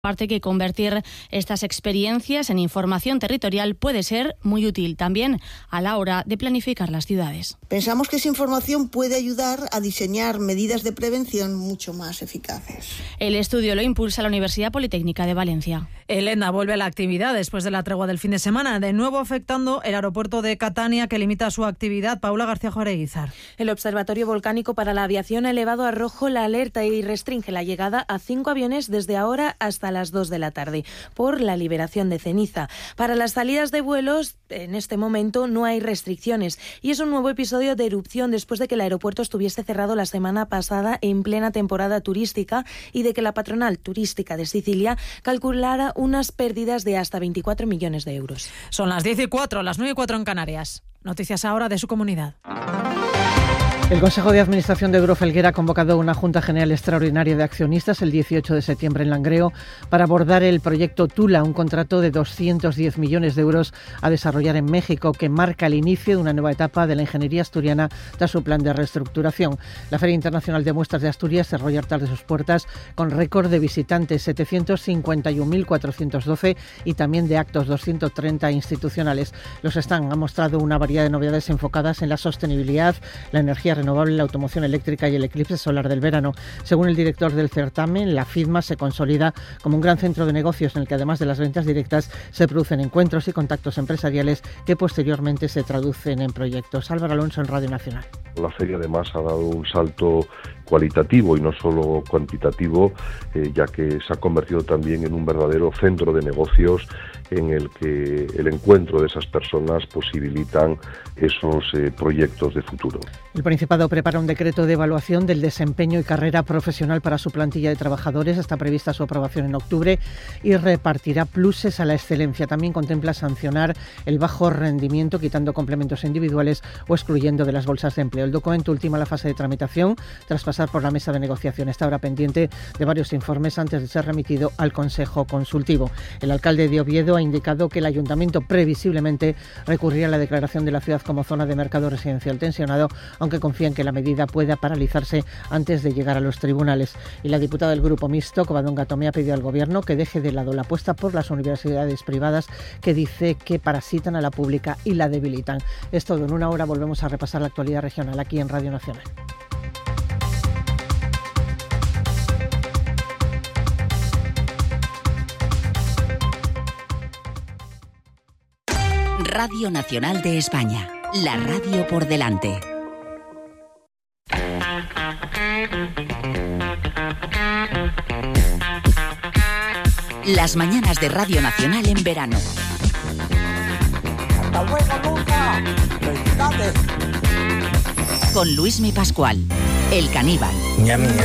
Aparte que convertir estas experiencias en información territorial puede ser muy útil también a la hora de planificar las ciudades. Pensamos que esa información puede ayudar a diseñar medidas de prevención mucho más eficaces. El estudio lo impulsa la Universidad Politécnica de Valencia. Elena vuelve a la actividad después de la tregua del fin de semana, de nuevo afectando el aeropuerto de Catania, que limita su actividad. Paula García Joreguizar. El Observatorio Volcánico para la Aviación ha elevado a rojo la alerta y restringe la llegada a 5 aviones desde ahora hasta las 2 de la tarde por la liberación de ceniza. Para las salidas de vuelos, en este momento no hay restricciones y es un nuevo episodio de erupción después de que el aeropuerto estuviese cerrado la semana pasada en plena temporada turística y de que la patronal turística de Sicilia calculara unas pérdidas de hasta 24 millones de euros. Son las 10:04, las 9:04 en Canarias. Noticias ahora de su comunidad. El Consejo de Administración de Duro Felguera ha convocado una Junta General Extraordinaria de Accionistas el 18 de septiembre en Langreo para abordar el proyecto Tula, un contrato de 210 millones de euros a desarrollar en México, que marca el inicio de una nueva etapa de la ingeniería asturiana tras su plan de reestructuración. La Feria Internacional de Muestras de Asturias cerró ayer tarde sus puertas con récord de visitantes, 751.412, y también de actos, 230 institucionales. Los stands han mostrado una variedad de novedades enfocadas en la sostenibilidad, la energía renovable, la automoción eléctrica y el eclipse solar del verano. Según el director del certamen, la FIDMA se consolida como un gran centro de negocios en el que, además de las ventas directas, se producen encuentros y contactos empresariales que posteriormente se traducen en proyectos. Álvaro Alonso en Radio Nacional. La feria además ha dado un salto cualitativo y no solo cuantitativo, ya que se ha convertido también en un verdadero centro de negocios en el que el encuentro de esas personas posibilitan esos proyectos de futuro. El Principado prepara un decreto de evaluación del desempeño y carrera profesional para su plantilla de trabajadores. Está prevista su aprobación en octubre y repartirá pluses a la excelencia. También contempla sancionar el bajo rendimiento, quitando complementos individuales o excluyendo de las bolsas de empleo. El documento ultima la fase de tramitación tras pasar por la mesa de negociación. Está ahora pendiente de varios informes antes de ser remitido al Consejo Consultivo. El alcalde de Oviedo ha indicado que el ayuntamiento previsiblemente recurrirá a la declaración de la ciudad como zona de mercado residencial tensionado, aunque confía en que la medida pueda paralizarse antes de llegar a los tribunales. Y la diputada del Grupo Mixto, Covadonga Tomé, ha pedido al Gobierno que deje de lado la apuesta por las universidades privadas, que dice que parasitan a la pública y la debilitan. Es todo. En una hora volvemos a repasar la actualidad regional aquí en Radio Nacional. Radio Nacional de España, la radio por delante. Las mañanas de Radio Nacional en verano. ¡Hasta luego, Luca! ¡Felicidades! Con Luismi Pascual, el caníbal.